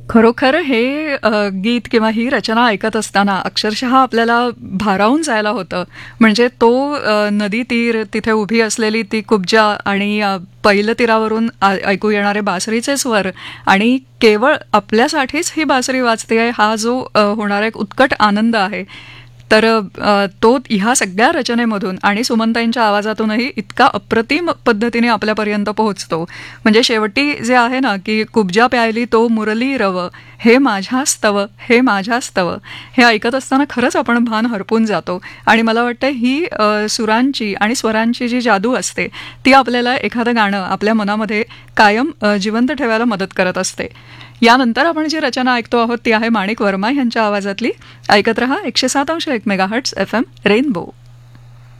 खरोखर हे गीत किंवा ही रचना ऐकत असताना अक्षरशः आपल्याला भारावून जायला होतं. म्हणजे तो नदी तीर, तिथे उभी असलेली ती कुब्जा आणि पहिलं तीरावरून ऐकू येणारे बासरीचे स्वर आणि केवळ आपल्यासाठीच ही बासरी वाजते हा जो होणारा एक उत्कट आनंद आहे. तर तो ह्या सगळ्या रचनेमधून आणि सुमनताईंच्या आवाजातूनही इतका अप्रतिम पद्धतीने आपल्यापर्यंत पोहोचतो. म्हणजे शेवटी जे आहे ना, की कुब्जा प्यायली तो मुरली रव, हे माझ्या स्तव, हे माझ्या स्तव, हे ऐकत असताना खरंच आपण भान हरपून जातो. आणि मला वाटतं ही सुरांची आणि स्वरांची जी जादू असते ती आपल्याला एखादं गाणं आपल्या मनामध्ये कायम जिवंत ठेवायला मदत करत असते. यानंतर आपण जी रचना ऐकतो आहोत ती आहे माणिक वर्मा यांच्या आवाजातली. ऐकत रहा 107.1 मेगाहर्ट्झ FM रेनबो.